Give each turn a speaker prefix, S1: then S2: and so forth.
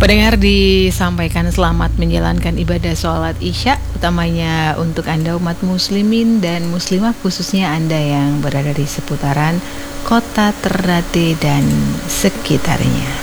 S1: Pendengar disampaikan selamat menjalankan ibadah sholat Isya, utamanya untuk Anda umat muslimin dan muslimah, khususnya Anda yang berada di seputaran kota Ternate dan sekitarnya.